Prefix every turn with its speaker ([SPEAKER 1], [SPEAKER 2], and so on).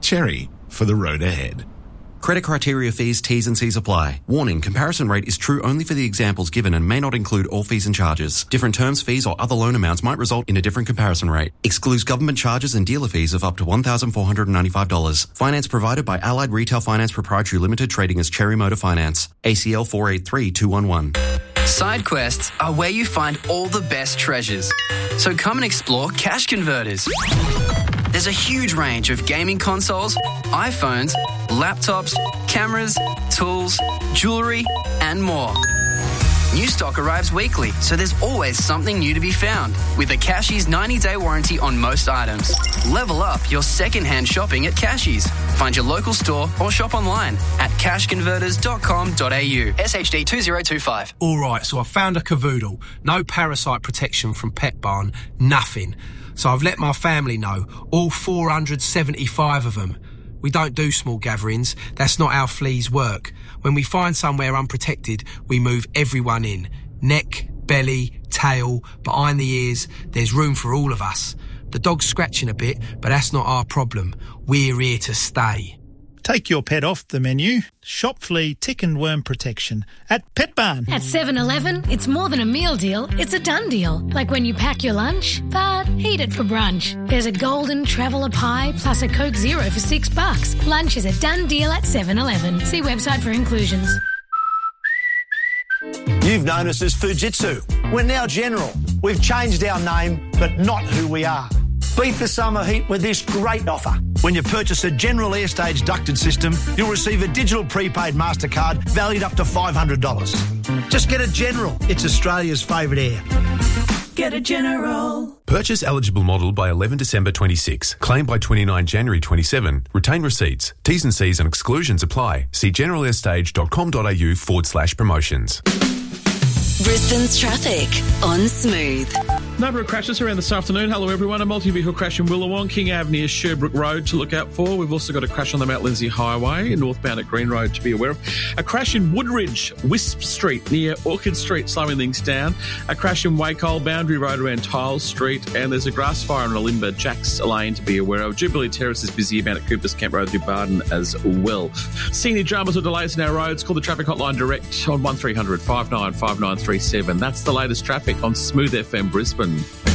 [SPEAKER 1] Cherry, for the road ahead.
[SPEAKER 2] Credit criteria, fees, T's and C's apply. Warning, comparison rate is true only for the examples given and may not include all fees and charges. Different terms, fees or other loan amounts might result in a different comparison rate. Excludes government charges and dealer fees of up to $1,495. Finance provided by Allied Retail Finance Proprietary Limited, trading as Cherry Motor Finance. ACL 483211.
[SPEAKER 3] Side quests are where you find all the best treasures. So come and explore Cash Converters. There's a huge range of gaming consoles, iPhones, laptops, cameras, tools, jewellery, and more. New stock arrives weekly, so there's always something new to be found. With a Cashies 90-day warranty on most items. Level up your second-hand shopping at Cashies. Find your local store or shop online at cashconverters.com.au. SHD 2025.
[SPEAKER 4] All right, so I found a cavoodle. No parasite protection from Pet Barn. Nothing. So I've let my family know, all 475 of them. We don't do small gatherings. That's not how fleas work. When we find somewhere unprotected, we move everyone in. Neck, belly, tail, behind the ears. There's room for all of us. The dog's scratching a bit, but that's not our problem. We're here to stay.
[SPEAKER 5] Take your pet off the menu. Shop flea, tick and worm protection at Pet Barn.
[SPEAKER 6] At 7-Eleven, it's more than a meal deal, it's a done deal. Like when you pack your lunch, but eat it for brunch. There's a golden traveller pie plus a Coke Zero for $6. Lunch is a done deal at 7-Eleven. See website for inclusions.
[SPEAKER 7] You've known us as Fujitsu. We're now General. We've changed our name, but not who we are. Beat the summer heat with this great offer. When you purchase a General Airstage ducted system, you'll receive a digital prepaid MasterCard valued up to $500. Just get a General. It's Australia's favourite air.
[SPEAKER 8] Get a General.
[SPEAKER 9] Purchase eligible model by 11 December 26. Claim by 29 January 27. Retain receipts. T's and C's and exclusions apply. See generalairstage.com.au/promotions.
[SPEAKER 10] Brisbane's traffic on Smooth.
[SPEAKER 11] Number of crashes around this afternoon. Hello everyone. A multi-vehicle crash in Willawong, King Ave near Sherbrooke Road to look out for. We've also got a crash on the Mount Lindsay Highway, northbound at Green Road to be aware of. A crash in Woodridge, Wisp Street near Orchard Street, slowing things down. A crash in Wacol, Boundary Road around Tiles Street. And there's a grass fire in Olimba, Jacks Lane to be aware of. Jubilee Terrace is busy about at Coopers Camp Road through Barden as well. See any dramas or delays in our roads, call the traffic hotline direct on 1300 595937. That's the latest traffic on Smooth FM Brisbane.